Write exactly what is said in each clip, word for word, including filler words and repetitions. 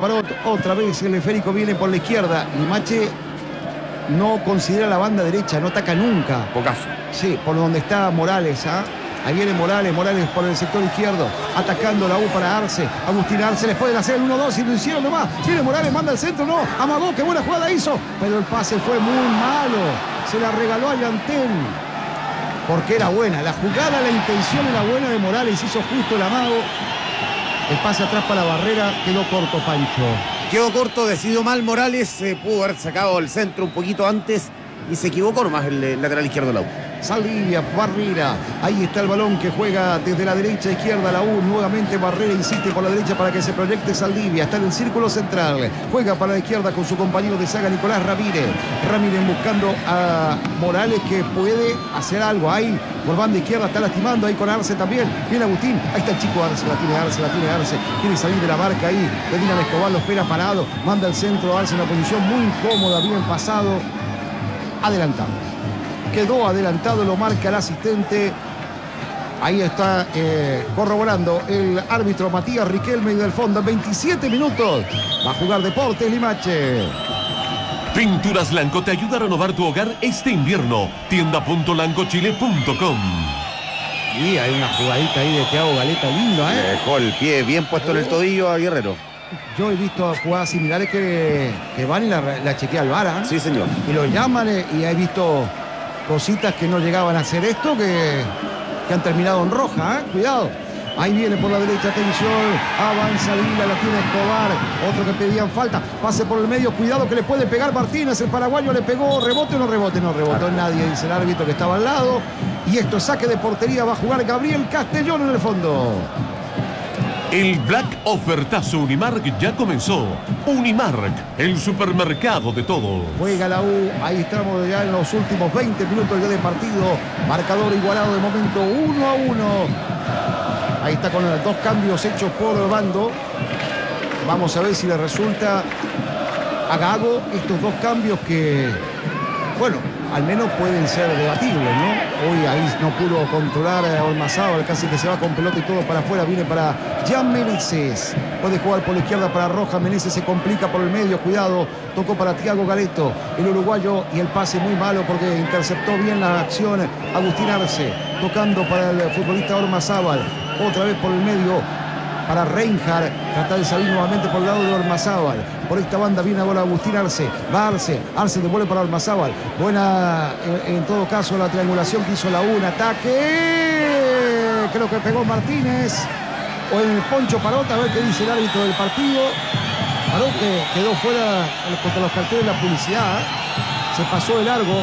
Parot. Otra vez el esférico viene por la izquierda. Limache no considera la banda derecha, no ataca nunca. Pocaso. Sí, por donde está Morales, ¿ah? Ahí viene Morales, Morales por el sector izquierdo, atacando la U para Arce. Agustín Arce les pueden hacer el uno dos y lo hicieron nomás. Viene Morales, manda al centro, no. Amagó, qué buena jugada hizo. Pero el pase fue muy malo. Se la regaló a Yantén. Porque era buena. La jugada, la intención era buena de Morales. Hizo justo el amago. El pase atrás para la barrera. Quedó corto, Pancho. Quedó corto, decidió mal Morales. Eh, pudo haber sacado el centro un poquito antes. Y se equivocó nomás el, el lateral izquierdo de la U. Saldivia, Barrera, ahí está el balón que juega desde la derecha a izquierda la U, nuevamente Barrera insiste por la derecha para que se proyecte Saldivia, está en el círculo central, juega para la izquierda con su compañero de saga Nicolás Ramírez, Ramírez buscando a Morales que puede hacer algo, ahí por banda izquierda está lastimando, ahí con Arce también, viene Agustín, ahí está el chico Arce, la tiene Arce, la tiene Arce, quiere salir de la marca ahí, Medina Escobar lo espera parado, manda el centro, Arce en una posición muy incómoda, bien pasado, adelantado. Quedó adelantado, lo marca el asistente. Ahí está eh, corroborando el árbitro Matías Riquelme y del fondo. veintisiete minutos. Va a jugar Deportes Limache. Pinturas Lanco te ayuda a renovar tu hogar este invierno. tienda punto lancochile punto com. Y hay una jugadita ahí de Thiago Galeta linda, ¿eh? Le dejó el pie bien puesto en el tobillo a Guerrero. Yo he visto jugadas similares que, que van y la, la chequea al V A R, ¿eh? Sí, señor. Y lo llaman eh, y he visto cositas que no llegaban a hacer esto, que, que han terminado en roja, ¿eh? Cuidado. Ahí viene por la derecha, atención, avanza Vila, la tiene Escobar, otro que pedían falta, pase por el medio, cuidado que le puede pegar Martínez, el paraguayo le pegó, rebote o no rebote, no rebotó nadie, dice el árbitro que estaba al lado, y esto es saque de portería, va a jugar Gabriel Castellón en el fondo. El Black Ofertazo Unimark ya comenzó. Unimark, el supermercado de todo. Juega la U, ahí estamos ya en los últimos veinte minutos ya de partido. Marcador igualado de momento uno a uno. Ahí está con los dos cambios hechos por Bando. Vamos a ver si le resulta a Gago estos dos cambios que, bueno, al menos pueden ser debatibles, ¿no? Hoy ahí no pudo controlar a Ormazábal, casi que se va con pelota y todo para afuera. Viene para Jan Meneses. Puede jugar por la izquierda para Roja. Meneses se complica por el medio. Cuidado. Tocó para Thiago Galeto, el uruguayo. Y el pase muy malo porque interceptó bien la acción Agustín Arce. Tocando para el futbolista Ormazábal. Otra vez por el medio para Reinhardt, trata de salir nuevamente por el lado de Ormazábal. Por esta banda viene ahora Agustín Arce, va Arce, Arce devuelve para Ormazábal. Buena, en, en todo caso, la triangulación que hizo la U, un ataque, creo que pegó Martínez, o en el Poncho Parot, a ver qué dice el árbitro del partido. Parot que quedó fuera contra los carteles de la publicidad, se pasó de largo.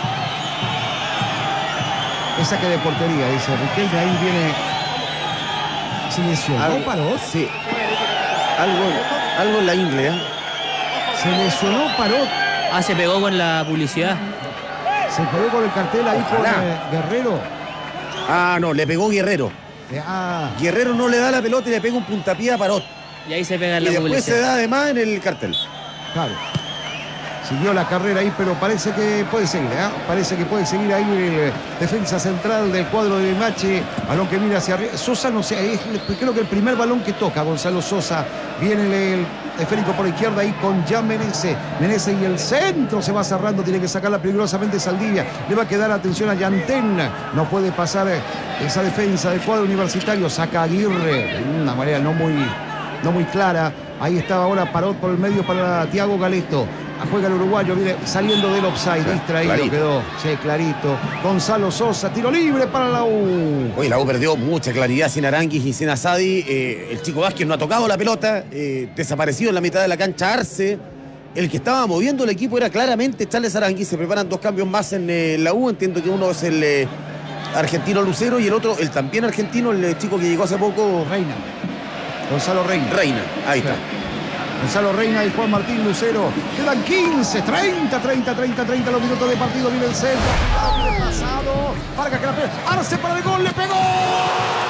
Es saque de portería, dice Riquelme, ahí viene... ¿Se lesionó algo, Parot? Sí. Algo, algo en la ingle, ¿eh? Se lesionó Parot. Ah, se pegó con la publicidad. Se pegó con el cartel ahí con eh, Guerrero. Ah, no, le pegó Guerrero. Eh, ah. Guerrero no le da la pelota y le pega un puntapié a Parot. Y ahí se pega en y la después publicidad. se da además en el cartel. Claro. Siguió la carrera ahí, pero parece que puede seguir, ¿eh? Parece que puede seguir ahí el defensa central del cuadro de Limache. Balón que mira hacia arriba. Sosa no sé, es, creo que el primer balón que toca Gonzalo Sosa. Viene el, el esférico por izquierda ahí con Jan Meneses. Meneses y el centro se va cerrando. Tiene que sacarla peligrosamente Saldivia. Le va a quedar atención a Yantén. No puede pasar esa defensa del cuadro universitario. Saca Aguirre. De una manera no muy, no muy clara. Ahí está ahora Parot por el medio para Thiago Galeto. Juega el uruguayo, viene saliendo del offside, distraído clarito. Quedó, sí, clarito. Gonzalo Sosa, tiro libre para la U. Oye, la U perdió mucha claridad sin Aranguis y sin Asadi. Eh, el chico Vázquez no ha tocado la pelota, eh, desaparecido en la mitad de la cancha Arce. El que estaba moviendo el equipo era claramente Charles Aranguis. Se preparan dos cambios más en eh, la U. Entiendo que uno es el eh, argentino Lucero y el otro, el también argentino, el eh, chico que llegó hace poco. Reina. Gonzalo Reina. Reina, ahí está. Gonzalo Reina y Juan Martín Lucero. Quedan quince, treinta, treinta, treinta, treinta los minutos de partido. Viene el centro. Viene pasado. Vargas que la pega. Arce para el gol. Le pegó.